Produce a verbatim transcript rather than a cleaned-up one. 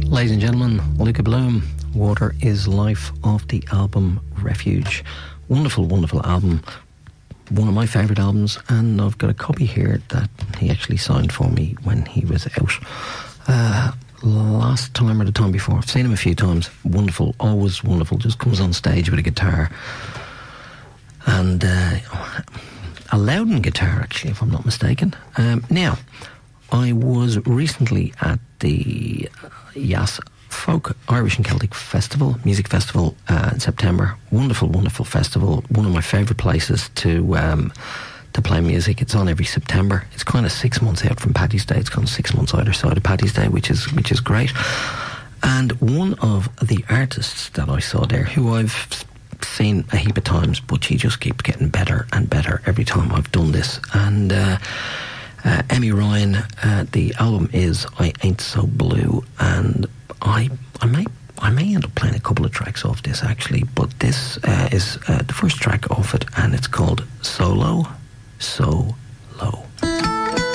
Ladies and gentlemen, Luca Bloom, Water is Life, off the album Refuge. Wonderful, wonderful album. One of my favourite albums, and I've got a copy here that he actually signed for me when he was out. Uh, last time or the time before. I've seen him a few times. Wonderful, always wonderful. Just comes on stage with a guitar. And uh, a Loudon guitar, actually, if I'm not mistaken. Um, now, I was recently at the Yass Folk Irish and Celtic Festival, Music Festival uh, in September. Wonderful, wonderful festival. One of my favourite places to um, to play music. It's on every September. It's kind of six months out from Paddy's Day. It's kind of six months either side of Paddy's Day, which is which is great. And one of the artists that I saw there, who I've seen a heap of times, but she just keeps getting better and better every time I've done this. And uh, uh, Emmy Ryan, uh, the album is I Ain't So Blue, and I I may I may end up playing a couple of tracks off this actually, but this uh, is uh, the first track off it, and it's called So Low, So Low.